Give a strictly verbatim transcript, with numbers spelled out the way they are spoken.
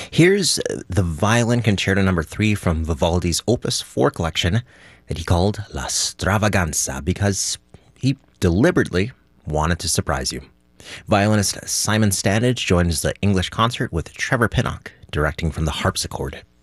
Here's the Violin Concerto Number Three from Vivaldi's Opus Four collection that he called La Stravaganza because he deliberately wanted to surprise you. Violinist Simon Standage joins the English concert with Trevor Pinnock directing from the harpsichord.